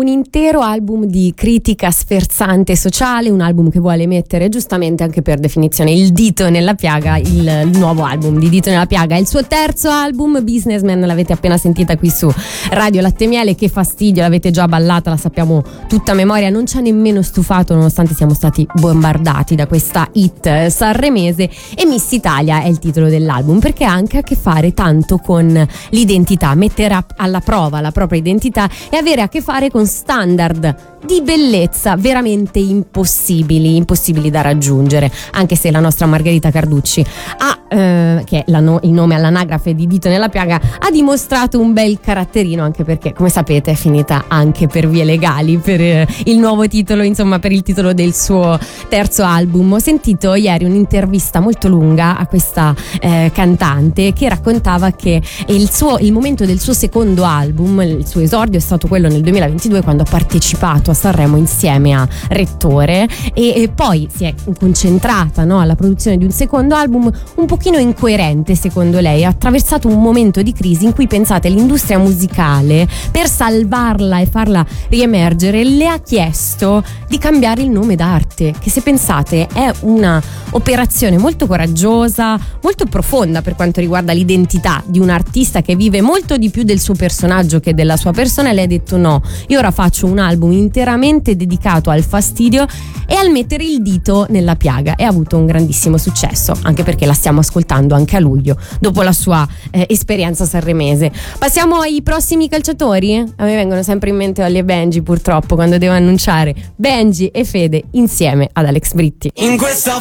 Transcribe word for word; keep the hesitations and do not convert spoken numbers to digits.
un intero album di critica sferzante sociale, un album che vuole mettere giustamente, anche per definizione, il dito nella piaga. Il, il nuovo album di Dito nella piaga è il suo terzo album, Businessman, l'avete appena sentita qui su Radio Latte Miele. Che fastidio, l'avete già ballata, la sappiamo tutta a memoria, non ci ha nemmeno stufato nonostante siamo stati bombardati da questa hit sanremese. E Miss Italia è il titolo dell'album perché ha anche a che fare tanto con l'identità, mettere alla prova la propria identità e avere a che fare con standard di bellezza veramente impossibili, impossibili da raggiungere, anche se la nostra Margherita Carducci ha, eh, che è la no, il nome all'anagrafe di Dito nella piaga, ha dimostrato un bel caratterino, anche perché, come sapete, è finita anche per vie legali per eh, il nuovo titolo, insomma per il titolo del suo terzo album. Ho sentito ieri un'intervista molto lunga a questa eh, cantante che raccontava che il, suo, il momento del suo secondo album, il suo esordio è stato quello nel duemilaventidue, quando ha partecipato a Sanremo insieme a Rettore e, e poi si è concentrata, no, alla produzione di un secondo album un pochino incoerente, secondo lei. Ha attraversato un momento di crisi in cui, pensate, l'industria musicale, per salvarla e farla riemergere, le ha chiesto di cambiare il nome d'arte, che, se pensate, è una operazione molto coraggiosa, molto profonda per quanto riguarda l'identità di un artista che vive molto di più del suo personaggio che della sua persona. E lei ha detto: no, io ora faccio un album interamente dedicato al fastidio e al mettere il dito nella piaga, e ha avuto un grandissimo successo, anche perché la stiamo ascoltando anche a luglio dopo la sua eh, esperienza sanremese. Passiamo ai prossimi calciatori. A me vengono sempre in mente Ollie e Benji, purtroppo, quando devo annunciare Benji e Fede insieme ad Alex Britti. In questa